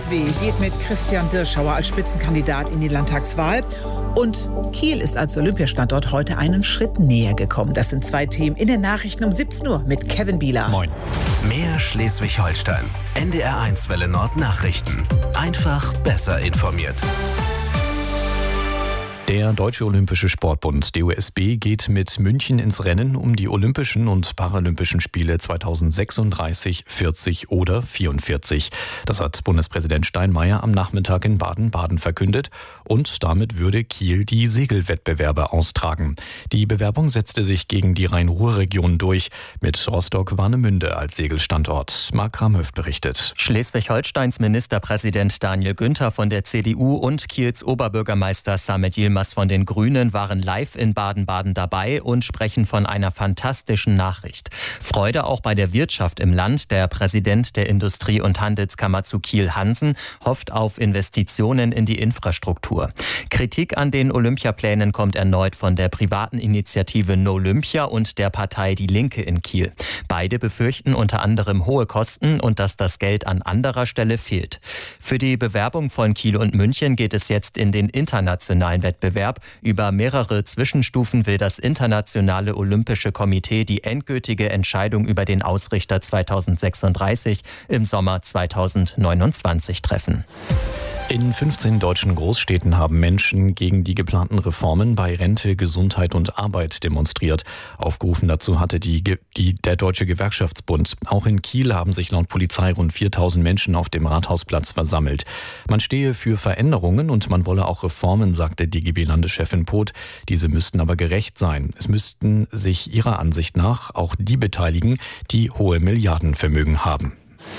SSW geht mit Christian Dirschauer als Spitzenkandidat in die Landtagswahl. Und Kiel ist als Olympiastandort heute einen Schritt näher gekommen. Das sind zwei Themen in den Nachrichten um 17 Uhr mit Kevin Bieler. Moin. Mehr Schleswig-Holstein. NDR1 Welle Nord Nachrichten. Einfach besser informiert. Der Deutsche Olympische Sportbund, DOSB, geht mit München ins Rennen um die Olympischen und Paralympischen Spiele 2036, 40 oder 44. Das hat Bundespräsident Steinmeier am Nachmittag in Baden-Baden verkündet. Und damit würde Kiel die Segelwettbewerbe austragen. Die Bewerbung setzte sich gegen die Rhein-Ruhr-Region durch, mit Rostock-Warnemünde als Segelstandort. Marc Ramhöft berichtet. Schleswig-Holsteins Ministerpräsident Daniel Günther von der CDU und Kiels Oberbürgermeister Samet Yilmaz von den Grünen waren live in Baden-Baden dabei und sprechen von einer fantastischen Nachricht. Freude auch bei der Wirtschaft im Land. Der Präsident der Industrie- und Handelskammer zu Kiel, Hansen, hofft auf Investitionen in die Infrastruktur. Kritik an den Olympiaplänen kommt erneut von der privaten Initiative Nolympia und der Partei Die Linke in Kiel. Beide befürchten unter anderem hohe Kosten und dass das Geld an anderer Stelle fehlt. Für die Bewerbung von Kiel und München geht es jetzt in den internationalen Wettbewerb. Über mehrere Zwischenstufen will das Internationale Olympische Komitee die endgültige Entscheidung über den Ausrichter 2036 im Sommer 2029 treffen. In 15 deutschen Großstädten haben Menschen gegen die geplanten Reformen bei Rente, Gesundheit und Arbeit demonstriert. Aufgerufen dazu hatte der Deutsche Gewerkschaftsbund. Auch in Kiel haben sich laut Polizei rund 4000 Menschen auf dem Rathausplatz versammelt. Man stehe für Veränderungen und man wolle auch Reformen, sagte DGB-Landeschefin Poth. Diese müssten aber gerecht sein. Es müssten sich ihrer Ansicht nach auch die beteiligen, die hohe Milliardenvermögen haben.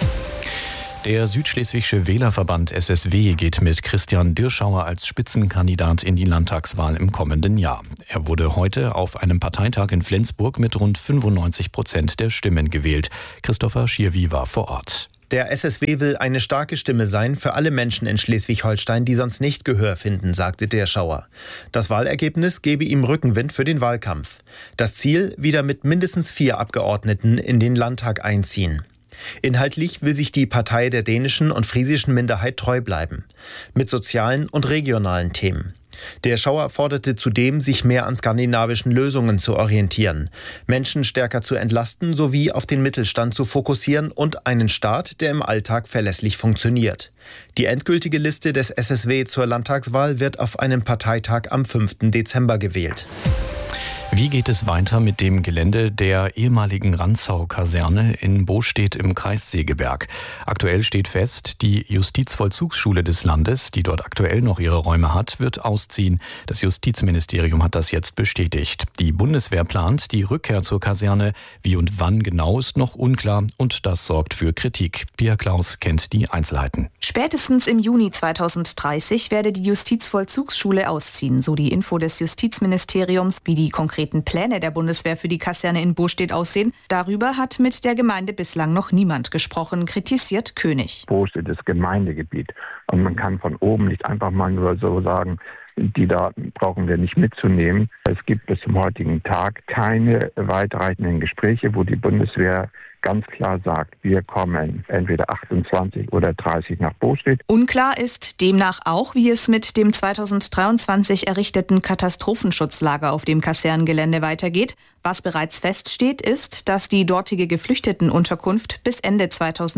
Der Südschleswigsche Wählerverband SSW geht mit Christian Dirschauer als Spitzenkandidat in die Landtagswahl im kommenden Jahr. Er wurde heute auf einem Parteitag in Flensburg mit rund 95% der Stimmen gewählt. Christopher Schierwi war vor Ort. Der SSW will eine starke Stimme sein für alle Menschen in Schleswig-Holstein, die sonst nicht Gehör finden, sagte Dirschauer. Das Wahlergebnis gebe ihm Rückenwind für den Wahlkampf. Das Ziel: wieder mit mindestens 4 Abgeordneten in den Landtag einziehen. Inhaltlich will sich die Partei der dänischen und friesischen Minderheit treu bleiben. Mit sozialen und regionalen Themen. Dirschauer forderte zudem, sich mehr an skandinavischen Lösungen zu orientieren, Menschen stärker zu entlasten sowie auf den Mittelstand zu fokussieren und einen Staat, der im Alltag verlässlich funktioniert. Die endgültige Liste des SSW zur Landtagswahl wird auf einem Parteitag am 5. Dezember gewählt. Wie geht es weiter mit dem Gelände der ehemaligen Rantzau-Kaserne in Bostedt im Kreis Segeberg? Aktuell steht fest, die Justizvollzugsschule des Landes, die dort aktuell noch ihre Räume hat, wird ausziehen. Das Justizministerium hat das jetzt bestätigt. Die Bundeswehr plant die Rückkehr zur Kaserne. Wie und wann genau ist noch unklar und das sorgt für Kritik. Pia Klaus kennt die Einzelheiten. Spätestens im Juni 2030 werde die Justizvollzugsschule ausziehen, so die Info des Justizministeriums. Wie die konkreten Pläne der Bundeswehr für die Kaserne in Bostedt aussehen, darüber hat mit der Gemeinde bislang noch niemand gesprochen, kritisiert König. Bostedt ist Gemeindegebiet und man kann von oben nicht einfach mal nur so sagen, die Daten brauchen wir nicht mitzunehmen. Es gibt bis zum heutigen Tag keine weitreichenden Gespräche, wo die Bundeswehr ganz klar sagt, wir kommen entweder 28 oder 30 nach Bostedt. Unklar ist demnach auch, wie es mit dem 2023 errichteten Katastrophenschutzlager auf dem Kasernengelände weitergeht. Was bereits feststeht, ist, dass die dortige Geflüchtetenunterkunft bis Ende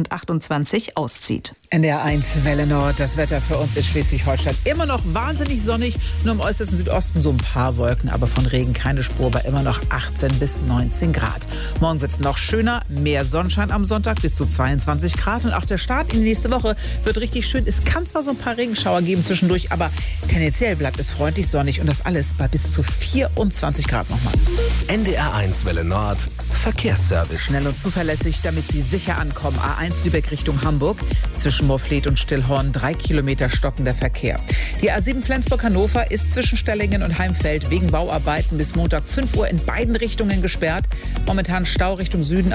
2028 auszieht. NDR1 Welle Nord, das Wetter für uns in Schleswig-Holstein. Immer noch wahnsinnig sonnig, nur im äußersten Südosten so ein paar Wolken, aber von Regen keine Spur, bei immer noch 18 bis 19 Grad. Morgen wird es noch schöner, mehr Sonnenschein am Sonntag bis zu 22 Grad und auch der Start in die nächste Woche wird richtig schön. Es kann zwar so ein paar Regenschauer geben zwischendurch, aber tendenziell bleibt es freundlich sonnig und das alles bei bis zu 24 Grad nochmal. NDR1 Welle Nord Verkehrsservice. Schnell und zuverlässig, damit Sie sicher ankommen. A1 Lübeck Richtung Hamburg. Zwischen Moorfleet und Stillhorn 3 Kilometer stockender Verkehr. Die A7 Flensburg-Hannover ist zwischen Stellingen und Heimfeld wegen Bauarbeiten bis Montag 5 Uhr in beiden Richtungen gesperrt. Momentan Stau Richtung Süden ab Dreieck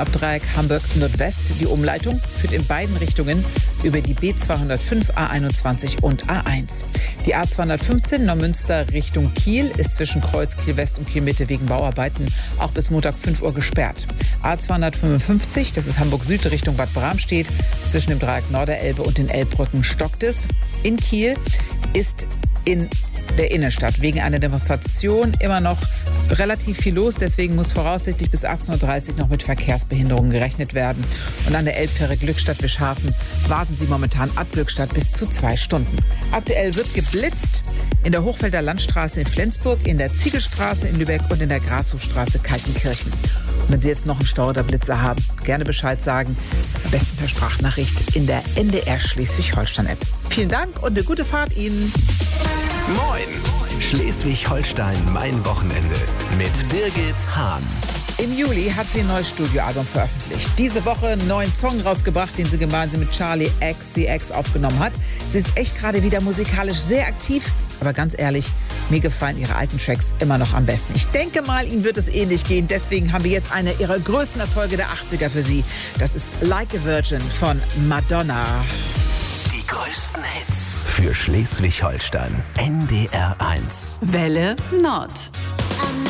Hamburg Nordwest. Die Umleitung führt in beiden Richtungen über die B205, A21 und A1. Die A215 Neumünster Richtung Kiel ist zwischen Kreuz Kiel West und Kiel Mitte wegen Bauarbeiten auch bis Montag 5 Uhr gesperrt. A255, das ist Hamburg Süd Richtung Bad Bramstedt, zwischen dem Dreieck Norderelbe und den Elbbrücken stockt es. In Kiel ist in der Innenstadt wegen einer Demonstration immer noch relativ viel los. Deswegen muss voraussichtlich bis 18.30 Uhr noch mit Verkehrsbehinderungen gerechnet werden. Und an der Elbfähre Glückstadt-Wischhafen warten Sie momentan ab Glückstadt bis zu 2 Stunden. Aktuell wird geblitzt in der Hochfelder Landstraße in Flensburg, in der Ziegelstraße in Lübeck und in der Grashofstraße Kaltenkirchen. Und wenn Sie jetzt noch einen Stau oder Blitzer haben, gerne Bescheid sagen. Am besten per Sprachnachricht in der NDR Schleswig-Holstein-App. Vielen Dank und eine gute Fahrt Ihnen. Moin! Schleswig-Holstein, mein Wochenende mit Birgit Hahn. Im Juli hat sie ein neues Studioalbum veröffentlicht. Diese Woche einen neuen Song rausgebracht, den sie gemeinsam mit Charlie XCX aufgenommen hat. Sie ist echt gerade wieder musikalisch sehr aktiv. Aber ganz ehrlich, mir gefallen ihre alten Tracks immer noch am besten. Ich denke mal, ihnen wird es ähnlich gehen. Deswegen haben wir jetzt eine ihrer größten Erfolge der 80er für sie. Das ist Like a Virgin von Madonna. Die größten Hits für Schleswig-Holstein. NDR 1. Welle Nord.